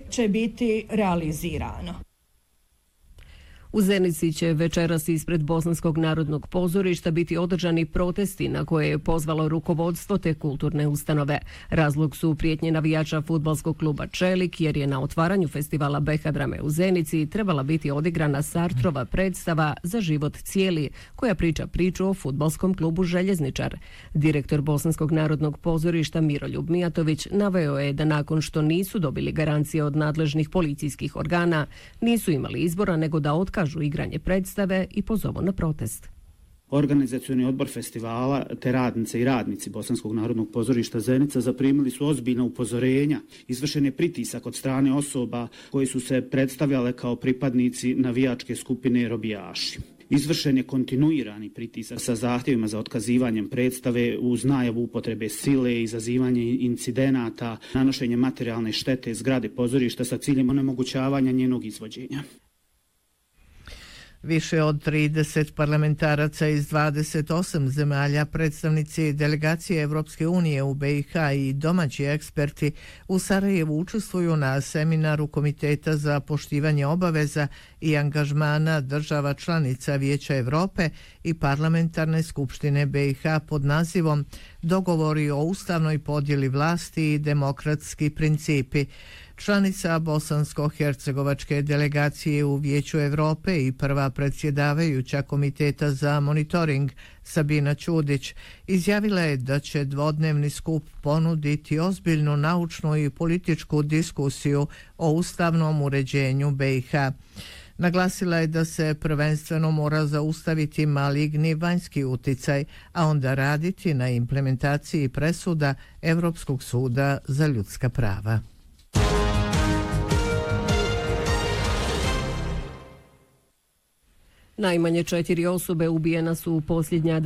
će biti realizirano. U Zenici će večeras ispred Bosanskog narodnog pozorišta biti održani protesti na koje je pozvalo rukovodstvo te kulturne ustanove. Razlog su prijetnje navijača fudbalskog kluba Čelik, jer je na otvaranju festivala Behadrame u Zenici trebala biti odigrana Sartrova predstava Za život cijeli, koja priča priču o fudbalskom klubu Željezničar. Direktor Bosanskog narodnog pozorišta Miroljub Mijatović naveo je da nakon što nisu dobili garancije od nadležnih policijskih organa, nisu imali izbora nego da otkažu igranje predstave i pozovu na protest. Organizacioni odbor festivala te radnice i radnici Bosanskog narodnog pozorišta Zenica zaprimili su ozbiljna upozorenja. Izvršen je pritisak od strane osoba koji su se predstavljale kao pripadnici navijačke skupine robijaši. Izvršen je kontinuirani pritisak sa zahtjevima za otkazivanjem predstave uz najavu upotrebe sile, izazivanje incidenata, nanošenje materijalne štete zgrade pozorišta sa ciljem onemogućavanja njenog izvođenja. Više od 30 parlamentaraca iz 28 zemalja, predstavnici delegacije Evropske unije u BiH i domaći eksperti u Sarajevu učestvuju na seminaru Komiteta za poštivanje obaveza i angažmana država članica Vijeća Evrope i Parlamentarne skupštine BiH pod nazivom Dogovori o ustavnoj podjeli vlasti i demokratski principi. Članica bosansko-hercegovačke delegacije u Vijeću Evrope i prva predsjedavajuća Komiteta za monitoring Sabina Ćudić izjavila je da će dvodnevni skup ponuditi ozbiljnu naučnu i političku diskusiju o ustavnom uređenju BiH. Naglasila je da se prvenstveno mora zaustaviti maligni vanjski uticaj, a onda raditi na implementaciji presuda Evropskog suda za ljudska prava. Najmanje 4 osobe ubijena su u posljednja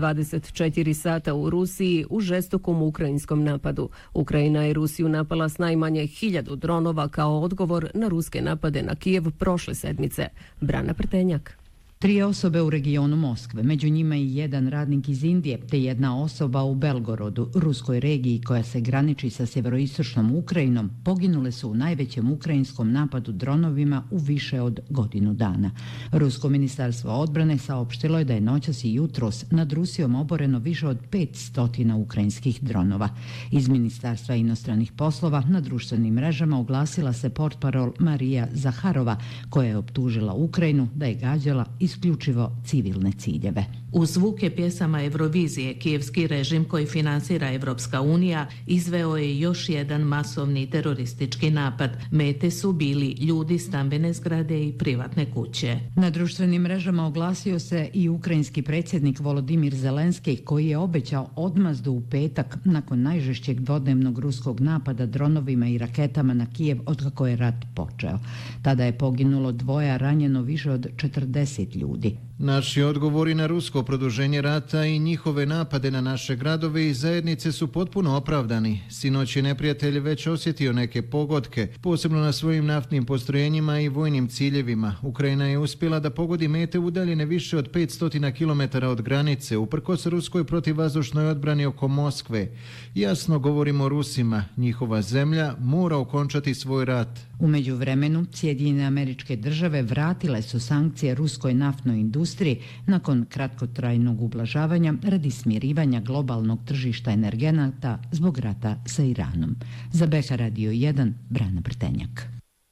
24 sata u Rusiji u žestokom ukrajinskom napadu. Ukrajina je Rusiju napala s najmanje 1000 dronova kao odgovor na ruske napade na Kijev prošle sedmice. Brana Prtenjak. 3 osobe u regionu Moskve, među njima i 1 radnik iz Indije, te 1 osoba u Belgorodu, ruskoj regiji koja se graniči sa sjeveroistočnom Ukrajinom, poginule su u najvećem ukrajinskom napadu dronovima u više od godinu dana. Rusko ministarstvo odbrane saopštilo je da je noćas i jutros nad Rusijom oboreno više od 500 ukrajinskih dronova. Iz Ministarstva inostranih poslova na društvenim mrežama oglasila se portparol Marija Zaharova, koja je optužila Ukrajinu da je gađala isključivo civilne ciljeve. U zvuke pjesama Eurovizije, kijevski režim koji finansira Evropska unija izveo je još jedan masovni teroristički napad. Mete su bili ljudi, stambene zgrade i privatne kuće. Na društvenim mrežama oglasio se i ukrajinski predsjednik Volodimir Zelenski, koji je obećao odmazdu u petak nakon najžešćeg dvodnevnog ruskog napada dronovima i raketama na Kijev otkako je rat počeo. Tada je poginulo 2, ranjeno više od 40 ljudi. Naši odgovori na rusko produženje rata i njihove napade na naše gradove i zajednice su potpuno opravdani. Sinoć je neprijatelj već osjetio neke pogodke, posebno na svojim naftnim postrojenjima i vojnim ciljevima. Ukrajina je uspjela da pogodi mete udaljene više od 500 km od granice, uprkos ruskoj protivvazdušnoj odbrani oko Moskve. Jasno govorimo Rusima, njihova zemlja mora okončati svoj rat. U međuvremenu, Sjedinjene Američke Države vratile su sankcije ruskoj naftnoj industriji nakon kratkotrajnog ublažavanja radi smirivanja globalnog tržišta energenata zbog rata sa Iranom. Za BiH Radio 1, Brana Prtenjak.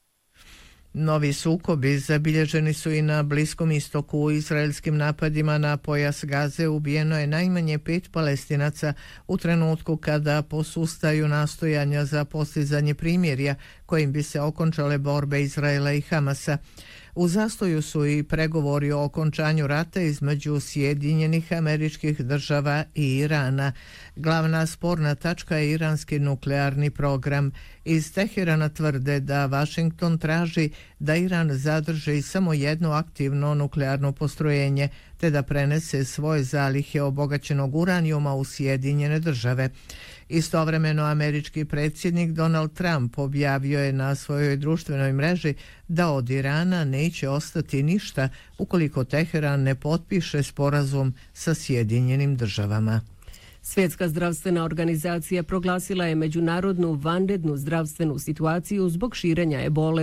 Novi sukobi zabilježeni su i na Bliskom istoku. U izraelskim napadima na pojas Gaze ubijeno je najmanje 5 Palestinaca u trenutku kada posustaju nastojanja za postizanje primirja kojim bi se okončale borbe Izraela i Hamasa. U zastoju su i pregovori o okončanju rata između Sjedinjenih Američkih Država i Irana. Glavna sporna tačka je iranski nuklearni program. Iz Teherana tvrde da Vašington traži da Iran zadrži samo jedno aktivno nuklearno postrojenje, te da prenese svoje zalihe obogaćenog uranijuma u Sjedinjene Države. Istovremeno američki predsjednik Donald Trump objavio je na svojoj društvenoj mreži da od Irana neće ostati ništa ukoliko Teheran ne potpiše sporazum sa Sjedinjenim Državama. Svjetska zdravstvena organizacija proglasila je međunarodnu vanrednu zdravstvenu situaciju zbog širenja ebole